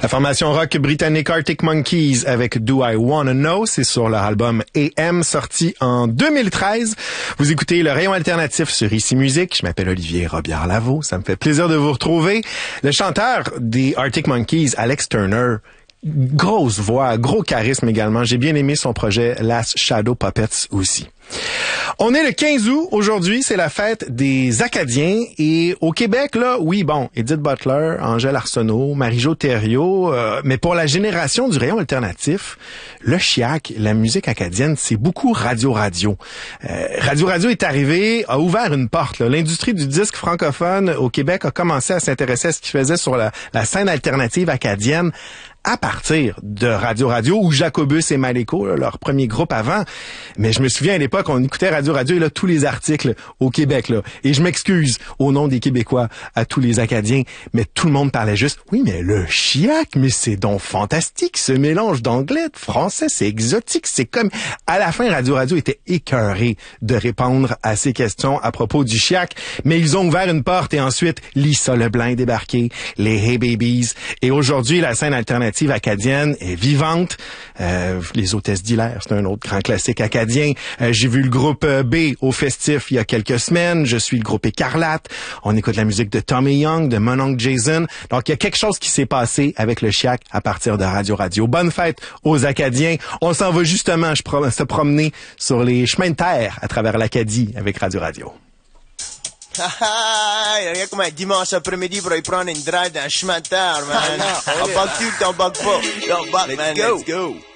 La formation rock britannique Arctic Monkeys avec Do I Wanna Know, c'est sur leur album AM sorti en 2013. Vous écoutez le rayon alternatif sur Ici Musique. Je m'appelle Olivier Robillard-Lavaux. Ça me fait plaisir de vous retrouver. Le chanteur des Arctic Monkeys, Alex Turner, grosse voix, gros charisme également. J'ai bien aimé son projet Last Shadow Puppets aussi. On est le 15 août. Aujourd'hui, c'est la fête des Acadiens. Et au Québec, là, oui, bon, Edith Butler, Angèle Arsenault, Marie-Jo Thériault, mais pour la génération du rayon alternatif, le chiac, la musique acadienne, c'est beaucoup radio-radio. Radio-radio est arrivé, a ouvert une porte. Là. L'industrie du disque francophone au Québec a commencé à s'intéresser à ce qu'il faisait sur la scène alternative acadienne à partir de Radio-Radio ou Jacobus et Maléco, là, leur premier groupe avant. Mais je me souviens à l'époque, on écoutait Radio-Radio et là, tous les articles au Québec. Là. Et je m'excuse au nom des Québécois à tous les Acadiens, mais tout le monde parlait juste, oui, mais le chiac, mais c'est donc fantastique, ce mélange d'anglais, de français, c'est exotique, c'est comme... À la fin, Radio-Radio était écœuré de répondre à ces questions à propos du chiac, mais ils ont ouvert une porte et ensuite, Lisa Leblanc est débarquée, les Hey Babies, et aujourd'hui, la scène alternative acadienne est vivante. Les Hôtesses d'Hilaire, c'est un autre grand classique acadien. J'ai vu le groupe B au Festif il y a quelques semaines. Je suis le groupe Écarlate. On écoute la musique de Tommy Young, de mon oncle Jason. Donc, il y a quelque chose qui s'est passé avec le chiac à partir de Radio-Radio. Bonne fête aux Acadiens. On s'en va justement se promener sur les chemins de terre à travers l'Acadie avec Radio-Radio. Rien comme un dimanche après-midi pour y prendre une drive dans le chemin de terre, man. On bug tu, t'en bug pas. Don't bug, man, let's go.